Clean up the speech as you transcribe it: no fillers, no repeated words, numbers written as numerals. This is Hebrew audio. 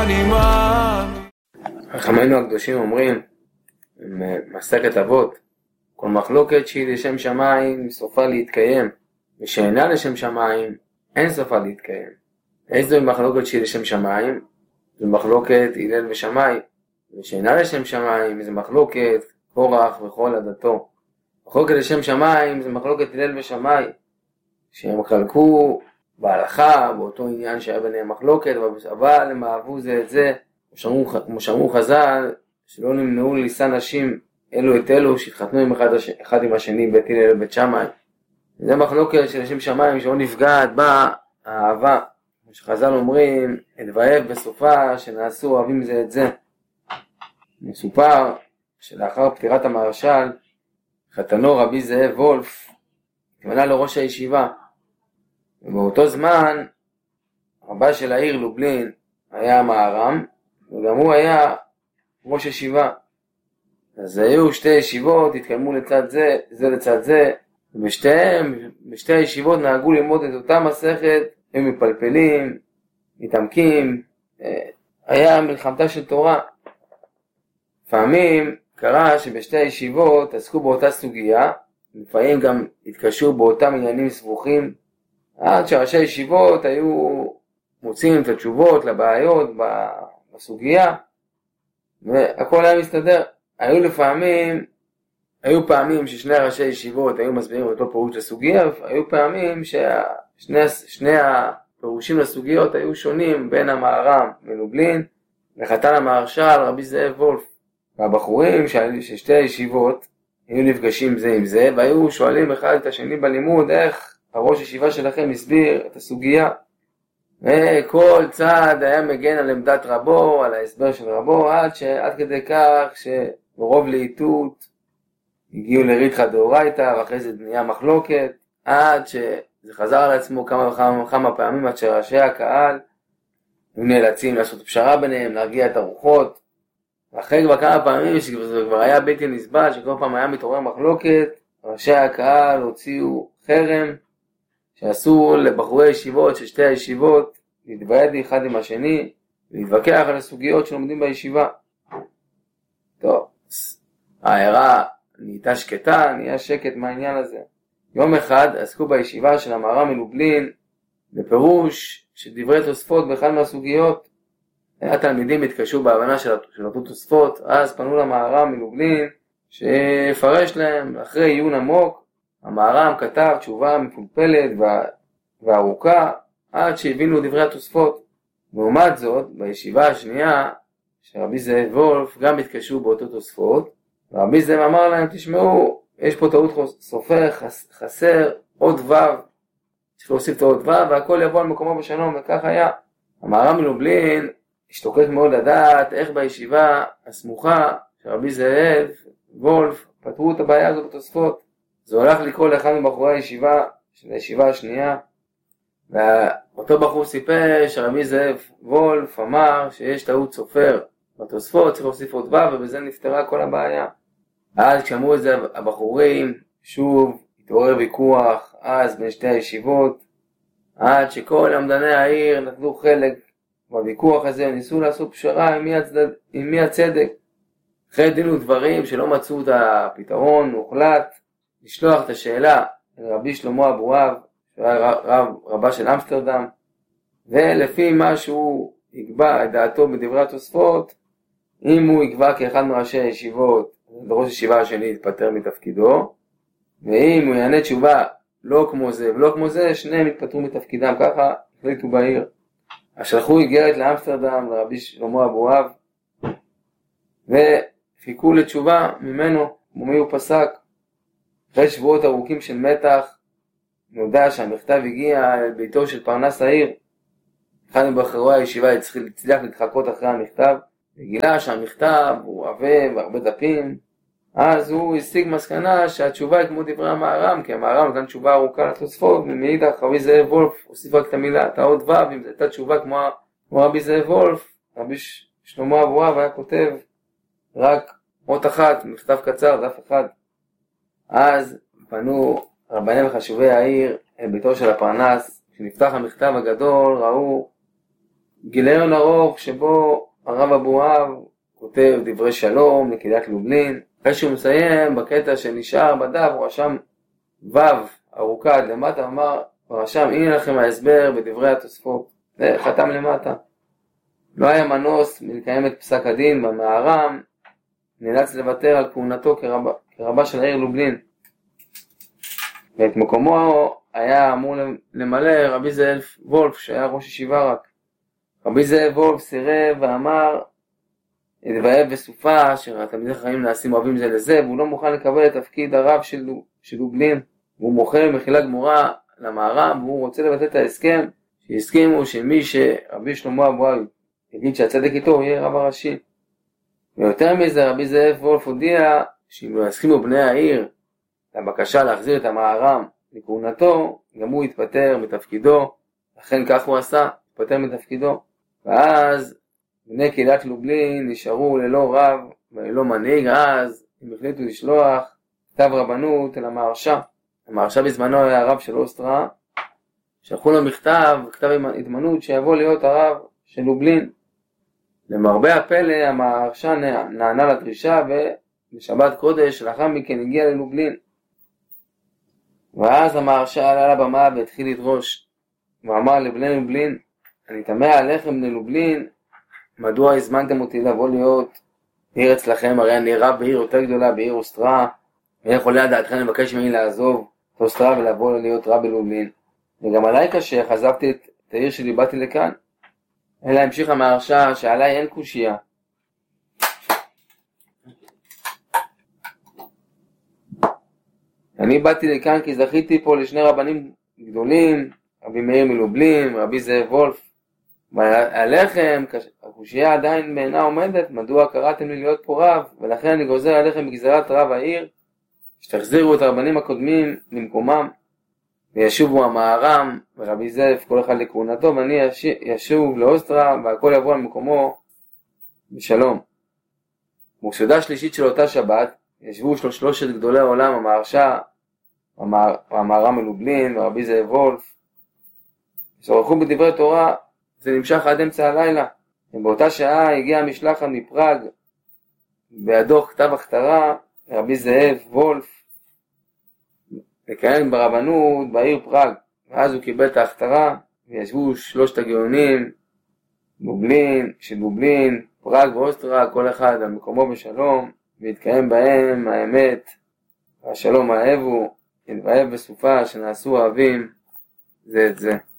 אני מאמין. חכמינו הקדושים אומרים, מסכת אבות, כל מחלוקת שהיא לשם שמיים סופה להתקיים, ושאינה לשם שמיים אין סופה להתקיים. איזו מחלוקת שהיא לשם שמיים? זו מחלוקת הלל ושמאי, ושאינה לשם שמיים זו מחלוקת קורח וכל עדתו. מחלוקת לשם שמיים זו מחלוקת הלל ושמאי, שהם חלקו בהלכה באותו עניין שהיה ביניהם מחלוקת, אבל הם אהבו זה את זה, כמו שאמרו חז"ל, שלא נמנעו לישא נשים אלו את אלו שהתחתנו עם אחד עם השני בית הלל ובית שמאי. זה מחלוקת של לשם שמיים שלא נפגעת בה האהבה, שחז"ל אומרים את ואהב בסופה שנעשו אוהבים זה את זה. מסופר שלאחר פטירת המהרש"ל חתנו רבי זאב וולף התמנה לראש הישיבה, ובאותו זמן רבה של העיר לובלין היה מהר"ם, וגם הוא היה ראש ישיבה. אז היו שתי ישיבות, התקיימו לצד זה, זה לצד זה, ובשתי הישיבות נהגו ללמוד את אותה מסכת, הם מפלפלים, מתעמקים, היה מלחמתה של תורה. לפעמים קרה שבשתי הישיבות עסקו באותה סוגיה, לפעמים גם התקשרו באותם עניינים סבוכים, עד שראשי הישיבות היו מוצאים את התשובות לבעיות בסוגיה, והכל היה מסתדר. היו פעמים ששני ראשי ישיבות היו מסבירים אותו פירוש לסוגיה, היו פעמים ששני הפירושים לסוגיות היו שונים בין המהר"ם מלובלין לחתן המהרש"ל רבי זאב וולף. והבחורים ששתי הישיבות היו נפגשים זה עם זה, והיו שואלים אחד את השני בלימוד איך הראש ישיבה שלכם הסביר את הסוגיה. וכל צד היה מגן על עמדת רבו, על ההסבר של רבו, עד כדי כך שברוב לעיתות הגיעו לריתחא דאורייתא, ואחרי זה נהיה מחלוקת, עד שזה חזר על עצמו כמה פעמים, עד שראשי הקהל היו נאלצים לעשות פשרה ביניהם, להרגיע את הרוחות. ואחרי כבר כמה פעמים שזה כבר היה בלתי נסבל, שכל פעם היה מתעורר מחלוקת, ראשי הקהל הוציאו חרם שאסור לבחורי ישיבות של שתי הישיבות להתוועד אחד עם השני ולהתווכח על הסוגיות שלומדים בישיבה. טוב, העיירה נהייתה שקטה, נהיה שקט מהעניין הזה. יום אחד עסקו בישיבה של המהר"ם מלובלין בפירוש של דברי תוספות באחד מהסוגיות. התלמידים התקשו בהבנה של אותו תוספות, אז פנו למהר"ם מלובלין שיפרש להם. אחרי עיון עמוק המהר"ם כתב תשובה מפולפלת וארוכה עד שהבינו דברי התוספות. לעומת זאת, בישיבה השנייה שרבי זאב וולף גם התקשו באותו תוספות, ורבי זאב אמר להם, תשמעו, יש פה טעות סופר, חסר עוד ו', צריך להוסיף את עוד ו' והכל יבוא על מקומו בשלום, וכך היה. המהר"ם מלובלין השתוקק מאוד לדעת איך בישיבה הסמוכה שרבי זאב וולף פתרו את הבעיה הזו בתוספות. זה הולך לקרוא לאחד מבחורי הישיבה של הישיבה השנייה, ואותו בחור סיפר שרבי זאב וולף אמר שיש טעות סופר בתוספות, צריך להוסיף עוד ו' ובזה נפתרה כל הבעיה. אז כשאמרו את זה הבחורים, שוב התעורר ויכוח אז בין שתי הישיבות, עד שכל עמדני העיר נטלו חלק בוויכוח הזה, ניסו לעשות פשרה עם מי הצדק. אחרי דין ודברים שלא מצאו את הפתרון, הוחלט לשלוח את השאלה לרבי שלמה אבואב, שהיה רבה של אמסטרדם, ולפי מה שהוא יקבע את דעתו בדברי התוספות, אם הוא יקבע כאחד מראשי הישיבות, ראש ישיבה השני יתפטר מתפקידו, ואם הוא יענה תשובה לא כמו זה ולא כמו זה, שניהם יתפטרו מתפקידם. ככה החליטו בעיר. אז שלחו איגרת לאמסטרדם לרבי שלמה אבואב, וחיכו לתשובה ממנו, מומי הוא פסק. אחרי שבועות ארוכים של מתח, נודע שהמכתב הגיע אל ביתו של פרנס העיר. אחד מבחורי הישיבה הצליח להתחקות אחרי המכתב, וגילה שהמכתב הוא עבה והרבה דפים. אז הוא השיג מסקנה שהתשובה היא כמו דברי המהר"ם, כי המהר"ם נתן תשובה ארוכה לתוספות, ומאידך רבי זאב וולף הוסיף רק את המילה, את האות ו', אם זו הייתה תשובה כמו רבי זאב וולף, רבי שלמה אבואב היה כותב רק אות אחת, מכתב קצר, דף אחד. אז פנו רבנים וחשובי העיר אל ביתו של הפרנס. כשנפתח המכתב הגדול ראו גיליון ארוך שבו הרב אבוהב כותב דברי שלום לקהילת לובלין. אחרי שהוא מסיים, בקטע שנשאר בדף, הוא רשם ו' ארוכה עד למטה, אמר, ורשם, הנה לכם ההסבר בדברי התוספות. זה חתם למטה. לא היה מנוס מלקיים את פסק הדין במהר"ם, נאלץ לוותר על כהונתו כרבה של העיר לובלין. ואת מקומו היה אמור למלא רבי זאב וולף, שהיה ראש ישיבה רק. רבי זאב וולף סירב ואמר, התבאב בסופה, שהתלמידי חכמים נעשים אוהבים זה לזה, והוא לא מוכן לקבל את תפקיד הרב של לובלין, והוא מוכר מחילה גמורה למהר"ם, והוא רוצה לבטל את ההסכם, שהסכימו שמי שרבי שלמה אבוהב יגיד שהצדק איתו, הוא יהיה רב הראשי. ויותר מזה, רבי זאב וולף הודיע, שאם לא יסכימו בני העיר לבקשה להחזיר את המהר"ם לכהונתו, גם הוא יתפטר מתפקידו, לכן כך הוא עשה, יתפטר מתפקידו. ואז בני קהילת לובלין נשארו ללא רב וללא מנהיג, אז הם החליטו לשלוח כתב רבנות אל המהרש"א. המהרש"א בזמנו היה הרב של אוסטרה, שלחו לו מכתב, כתב התמנות שיבוא להיות הרב של לובלין. למרבה הפלא המהרש"א נענה לדרישה, ובשבת קודש לאחר מכן הגיע ללובלין. ואז המהרש"א עלה לבמה והתחיל לדרוש, ואמר לבני לובלין, אני תמה עליכם בני לובלין, מדוע הזמנתם אותי לבוא להיות עיר אצלכם? הרי אני רב בעיר יותר גדולה, בעיר אוסטרה, ואיך עולה על דעתכם לבקש ממני לעזוב את אוסטרה ולבוא להיות רב בלובלין? וגם עליי קשה, עזבתי את העיר שלי, באתי לכאן. אלא המשיך המהרש"א שעליי אין קושיה. אני באתי לכאן כי זכיתי פה לשני רבנים גדולים, רבי מאיר מלובלין, רבי זאב וולף. ועליכם, הקושיה עדיין בעינה עומדת, מדוע קראתם לי להיות פה רב, ולכן אני גוזר עליכם בגזרת רב העיר, שתחזירו את הרבנים הקודמים למקומם, וישובו המהר"ם ורבי זאב כל אחד לכהונתו, ואני ישוב לאוסטרה, והכל יבוא על מקומו בשלום. בסעודה שלישית של אותה שבת, ישבו שלושת גדולי העולם, המהרש"א, המהר"ם מלובלין ורבי זאב וולף, שוחחו בדברי תורה. זה נמשך עד אמצע הלילה. ובאותה שעה הגיעה משלחת מפראג, בידו כתב הכתרה, רבי זאב וולף, לכהן ברבנות בעיר פראג. ואז הוא קיבל את ההכתרה, וישבו שלושת הגאונים, לובלין, פראג ואוסטרה, כל אחד על מקומו בשלום, והתקיים בהם האמת, והשלום האהבו, התבאב בסופה שנעשו אוהבים זה את זה.